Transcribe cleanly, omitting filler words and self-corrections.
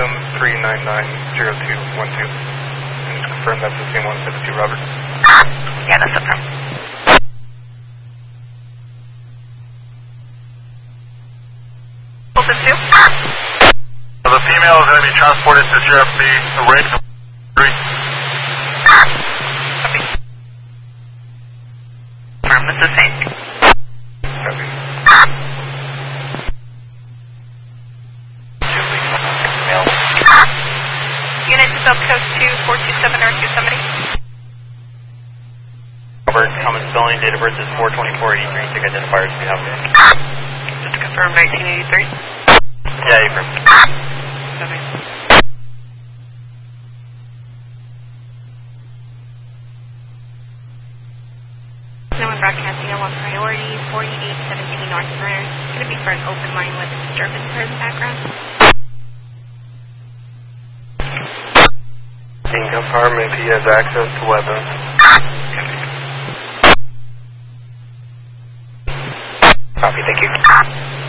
3990212. And confirm that's the same 162 Robert. Yeah, that's up front. Open 2. The female is going to be transported to Sheriff B. Rig 3. Copy. Confirm it's the same. Copy. Unit to South Coast 2427 R270. Robert, common spelling, date of birth is 4/24/83. Take identifiers if you have them. Just to confirm 1983. Yeah, April. Copy. No one broadcasting on priority 4817 North Runner. It's going to be for an open line with a disturbance in the background. Can confirm if he has access to weapons. Copy, thank you.